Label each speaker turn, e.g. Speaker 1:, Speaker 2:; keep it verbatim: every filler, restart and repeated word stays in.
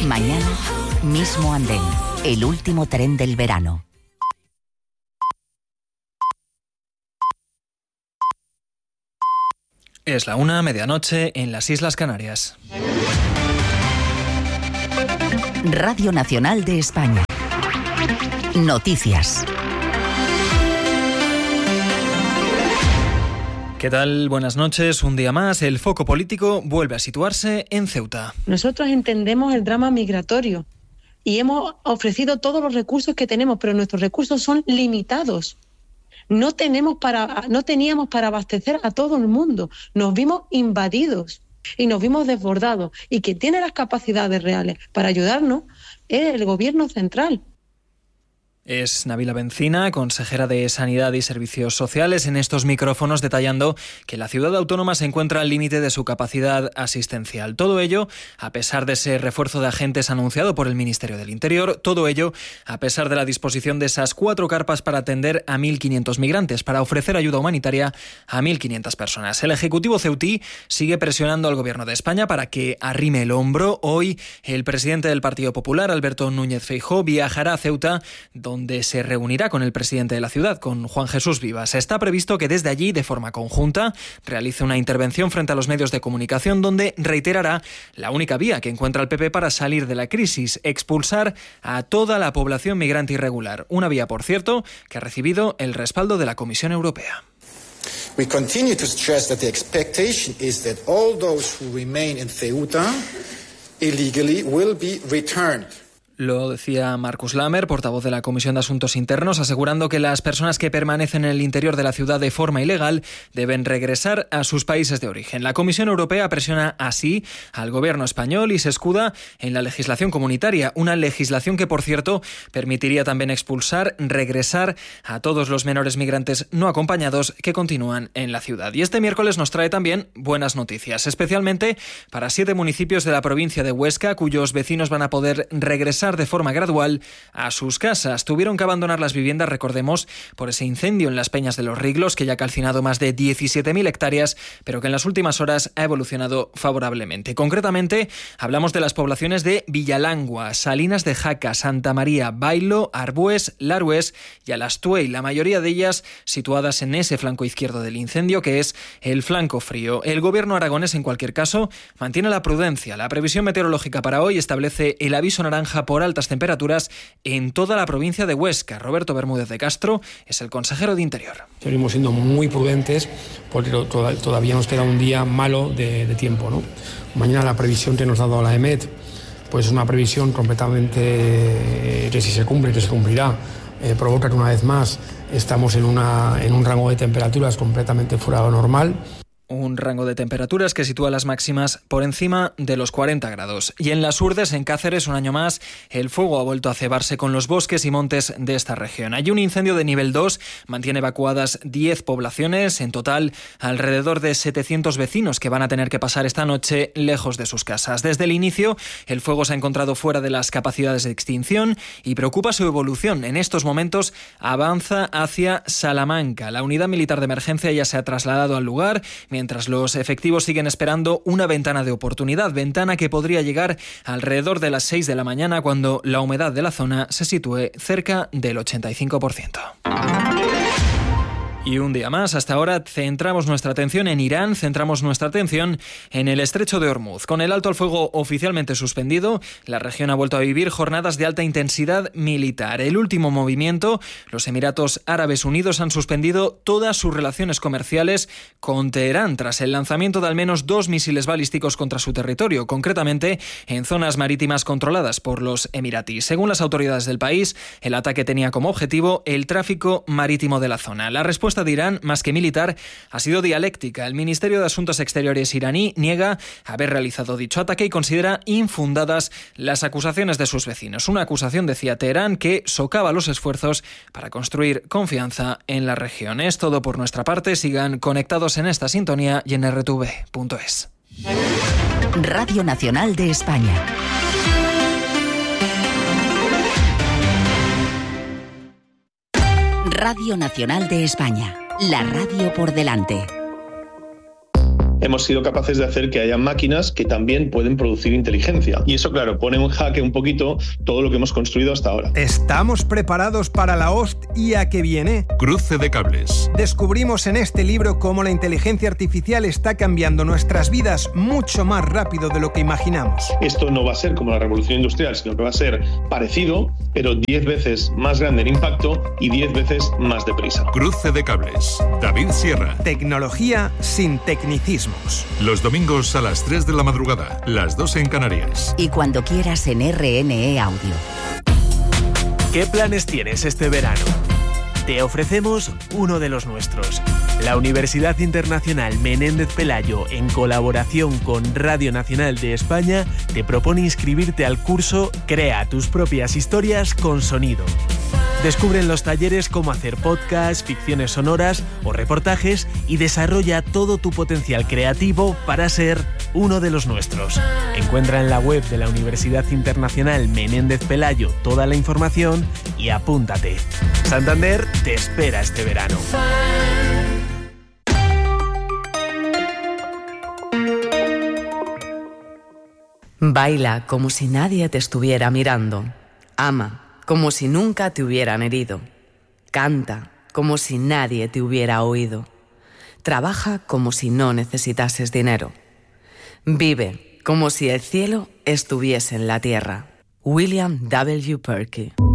Speaker 1: Mañana, mismo andén, el último tren del verano.
Speaker 2: Es la una, medianoche, en las Islas Canarias.
Speaker 1: Radio Nacional de España. Noticias.
Speaker 2: ¿Qué tal? Buenas noches. Un día más, el foco político vuelve a situarse en Ceuta.
Speaker 3: Nosotros entendemos el drama migratorio y hemos ofrecido todos los recursos que tenemos, pero nuestros recursos son limitados. No tenemos para, no teníamos para abastecer a todo el mundo. Nos vimos invadidos y nos vimos desbordados. Y quien tiene las capacidades reales para ayudarnos es el gobierno central.
Speaker 2: Es Nabila Bencina, consejera de Sanidad y Servicios Sociales, en estos micrófonos detallando que la ciudad autónoma se encuentra al límite de su capacidad asistencial. Todo ello, a pesar de ese refuerzo de agentes anunciado por el Ministerio del Interior, todo ello, a pesar de la disposición de esas cuatro carpas para atender a mil quinientos migrantes, para ofrecer ayuda humanitaria a mil quinientas personas. El Ejecutivo ceutí sigue presionando al Gobierno de España para que arrime el hombro. Hoy, el presidente del Partido Popular, Alberto Núñez Feijóo, viajará a Ceuta, donde donde se reunirá con el presidente de la ciudad, con Juan Jesús Vivas. Está previsto que desde allí, de forma conjunta, realice una intervención frente a los medios de comunicación donde reiterará la única vía que encuentra el P P para salir de la crisis: expulsar a toda la población migrante irregular. Una vía, por cierto, que ha recibido el respaldo de la Comisión Europea.
Speaker 4: We continue to stress that the expectation is that all those who remain in Ceuta illegally will be returned.
Speaker 2: Lo decía Marcus Lamer, portavoz de la Comisión de Asuntos Internos, asegurando que las personas que permanecen en el interior de la ciudad de forma ilegal deben regresar a sus países de origen. La Comisión Europea presiona así al gobierno español y se escuda en la legislación comunitaria, una legislación que, por cierto, permitiría también expulsar, regresar a todos los menores migrantes no acompañados que continúan en la ciudad. Y este miércoles nos trae también buenas noticias, especialmente para siete municipios de la provincia de Huesca, cuyos vecinos van a poder regresar de forma gradual a sus casas. Tuvieron que abandonar las viviendas, recordemos, por ese incendio en las Peñas de los Riglos, que ya ha calcinado más de diecisiete mil hectáreas, pero que en las últimas horas ha evolucionado favorablemente. Concretamente, hablamos de las poblaciones de Villalangua, Salinas de Jaca, Santa María, Bailo, Arbues, Larués y Alastuey, la mayoría de ellas situadas en ese flanco izquierdo del incendio, que es el flanco frío. El gobierno aragonés, en cualquier caso, mantiene la prudencia. La previsión meteorológica para hoy establece el aviso naranja por altas temperaturas en toda la provincia de Huesca. Roberto Bermúdez de Castro es el consejero de Interior.
Speaker 5: Seguimos siendo muy prudentes porque todavía nos queda un día malo de, de tiempo, ¿no? Mañana la previsión que nos ha dado la E M E T pues es una previsión completamente que, si se cumple, que se cumplirá, eh, provoca que una vez más estamos en, una, en un rango de temperaturas completamente fuera de lo normal.
Speaker 2: Un rango de temperaturas que sitúa las máximas por encima de los cuarenta grados. Y en las Urdes, en Cáceres, un año más, el fuego ha vuelto a cebarse con los bosques y montes de esta región. Hay un incendio de nivel dos, mantiene evacuadas diez poblaciones, en total alrededor de setecientos vecinos que van a tener que pasar esta noche lejos de sus casas. Desde el inicio, el fuego se ha encontrado fuera de las capacidades de extinción y preocupa su evolución. En estos momentos avanza hacia Salamanca. La unidad militar de emergencia ya se ha trasladado al lugar, mientras los efectivos siguen esperando una ventana de oportunidad, ventana que podría llegar alrededor de las seis de la mañana, cuando la humedad de la zona se sitúe cerca del ochenta y cinco por ciento. Y un día más, hasta ahora, centramos nuestra atención en Irán, centramos nuestra atención en el estrecho de Ormuz. Con el alto al fuego oficialmente suspendido, la región ha vuelto a vivir jornadas de alta intensidad militar. El último movimiento, los Emiratos Árabes Unidos han suspendido todas sus relaciones comerciales con Teherán tras el lanzamiento de al menos dos misiles balísticos contra su territorio, concretamente en zonas marítimas controladas por los emiratíes. Según las autoridades del país, el ataque tenía como objetivo el tráfico marítimo de la zona. La respuesta de Irán, más que militar, ha sido dialéctica. El Ministerio de Asuntos Exteriores iraní niega haber realizado dicho ataque y considera infundadas las acusaciones de sus vecinos. Una acusación, decía Teherán, que socava los esfuerzos para construir confianza en la región. Es todo por nuestra parte. Sigan conectados en esta sintonía y en erre te ve punto es.
Speaker 1: Radio Nacional de España. Radio Nacional de España, la radio por delante.
Speaker 6: hemos sido capaces de hacer que haya máquinas que también pueden producir inteligencia. Y eso, claro, pone en jaque un poquito todo lo que hemos construido hasta ahora.
Speaker 7: ¿Estamos preparados para la hostia que viene?
Speaker 8: Cruce de cables.
Speaker 7: Descubrimos en este libro cómo la inteligencia artificial está cambiando nuestras vidas mucho más rápido de lo que imaginamos.
Speaker 6: Esto no va a ser como la revolución industrial, sino que va a ser parecido, pero diez veces más grande en impacto y diez veces más deprisa.
Speaker 8: Cruce de cables. David Sierra.
Speaker 7: Tecnología sin tecnicismos.
Speaker 8: Los domingos a las tres de la madrugada, las dos en Canarias.
Speaker 1: Y cuando quieras en R N E Audio.
Speaker 9: ¿Qué planes tienes este verano? Te ofrecemos uno de los nuestros. La Universidad Internacional Menéndez Pelayo, en colaboración con Radio Nacional de España, te propone inscribirte al curso Crea tus propias historias con sonido. Descubre en los talleres cómo hacer podcasts, ficciones sonoras o reportajes y desarrolla todo tu potencial creativo para ser uno de los nuestros. Encuentra en la web de la Universidad Internacional Menéndez Pelayo toda la información y apúntate. Santander te espera este verano.
Speaker 10: Baila como si nadie te estuviera mirando. Ama como si nunca te hubieran herido. Canta como si nadie te hubiera oído. Trabaja como si no necesitases dinero. Vive como si el cielo estuviese en la tierra. William W. Perky.